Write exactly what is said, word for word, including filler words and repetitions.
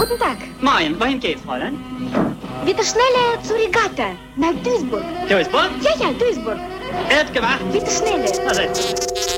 Guten Tag. Moin, wohin geht's, Fräulein? Bitte schneller zur Regatta, nach Duisburg. Duisburg? Ja, ja, Duisburg. Er hat gewacht. Bitte schneller. Also.